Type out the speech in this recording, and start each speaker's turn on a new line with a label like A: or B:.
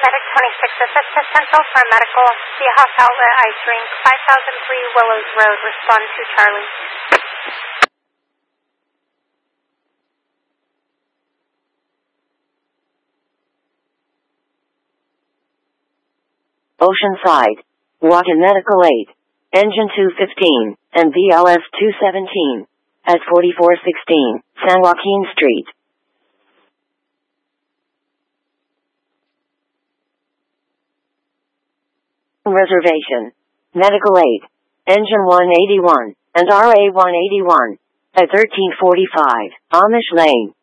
A: Medic 26, assist Central for medical. The House Outlet Ice Rink, 5003 Willows Road. Respond to Charlie.
B: Oceanside. Walk-in Medical 8. Engine 215, and BLS 217. At 4416, San Joaquin Street. Reservation. Medical 8. Engine 181, and RA 181. At 1345, Amish Lane.